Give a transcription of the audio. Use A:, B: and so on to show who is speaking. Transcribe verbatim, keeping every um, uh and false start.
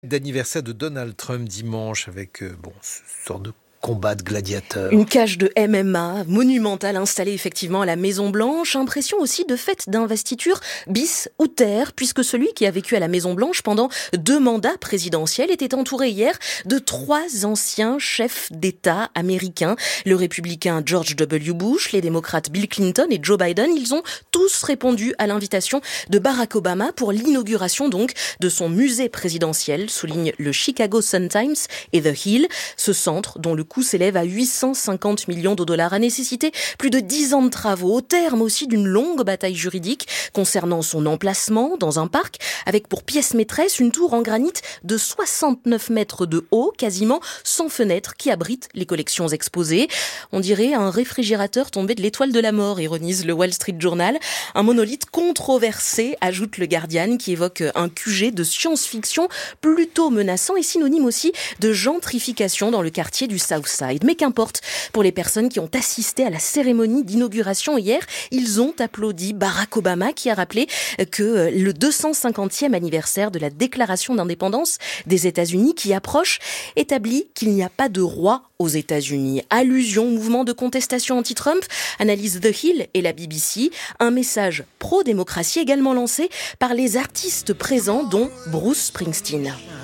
A: D'anniversaire de Donald Trump dimanche avec euh, bon, ce sorte de combat de gladiateurs.
B: Une cage de M M A monumentale installée effectivement à la Maison Blanche. Impression aussi de fête d'investiture bis ou terre, puisque celui qui a vécu à la Maison Blanche pendant deux mandats présidentiels était entouré hier de trois anciens chefs d'État américains. Le républicain George W. Bush, les démocrates Bill Clinton et Joe Biden. Ils ont tous répondu à l'invitation de Barack Obama pour l'inauguration donc de son musée présidentiel, souligne le Chicago Sun-Times et The Hill. Ce centre, dont le coût s'élève à huit cent cinquante millions de dollars, a nécessité plus de dix ans de travaux, au terme aussi d'une longue bataille juridique concernant son emplacement dans un parc, avec pour pièce maîtresse une tour en granit de soixante-neuf mètres de haut, quasiment sans fenêtre, qui abrite les collections exposées. On dirait un réfrigérateur tombé de l'étoile de la mort, ironise le Wall Street Journal. Un monolithe controversé, ajoute le Guardian, qui évoque un Q G de science-fiction plutôt menaçant et synonyme aussi de gentrification dans le quartier du South Side. Mais qu'importe, pour les personnes qui ont assisté à la cérémonie d'inauguration hier, ils ont applaudi Barack Obama, qui a rappelé que le deux cent cinquantième anniversaire de la déclaration d'indépendance des États-Unis qui approche établit qu'il n'y a pas de roi aux États-Unis. Allusion au mouvement de contestation anti-Trump, analyse The Hill et la B B C. Un message pro-démocratie également lancé par les artistes présents, dont Bruce Springsteen.